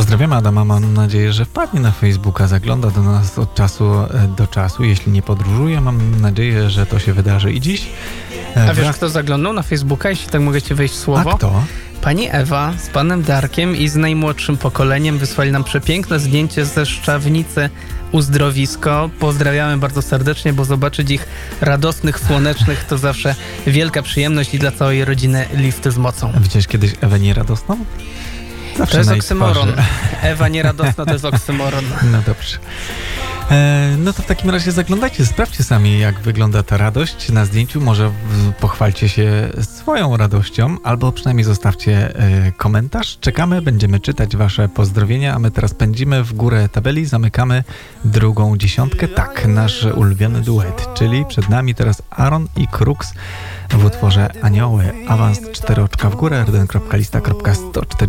Pozdrawiamy Adama, mam nadzieję, że wpadnie na Facebooka, zagląda do nas od czasu do czasu. Jeśli nie podróżuje, mam nadzieję, że to się wydarzy i dziś. A wiesz, kto zaglądał na Facebooka, jeśli tak mogę ci wejść w słowo? A kto? Pani Ewa z panem Darkiem i z najmłodszym pokoleniem wysłali nam przepiękne zdjęcie ze Szczawnicy Uzdrowisko. Pozdrawiamy bardzo serdecznie, bo zobaczyć ich radosnych, słonecznych to zawsze wielka przyjemność i dla całej rodziny lifty z mocą. Widziałeś kiedyś Ewę nieradosną? Zawsze to jest na jej oksymoron. twarzy. Ewa nieradosna to jest oksymoron. No dobrze. No to w takim razie zaglądajcie, sprawdźcie sami, jak wygląda ta radość na zdjęciu. Może pochwalcie się swoją radością, albo przynajmniej zostawcie komentarz. Czekamy, będziemy czytać wasze pozdrowienia, a my teraz pędzimy w górę tabeli, zamykamy drugą dziesiątkę. Tak, nasz ulubiony duet, czyli przed nami teraz Aaron i Crux w utworze Anioły. Awans 4 oczka w górę, rden.lista.140.